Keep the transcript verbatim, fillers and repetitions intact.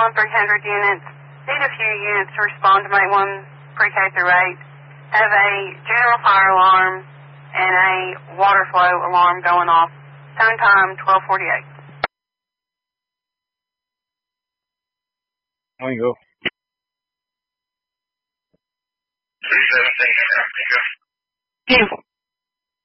one three hundred units. Need a few units to respond to Mate one pre-K through eight. Have a general fire alarm and a water flow alarm going off. Tone time twelve forty-eight. There you go. three seventeen, go. Beautiful.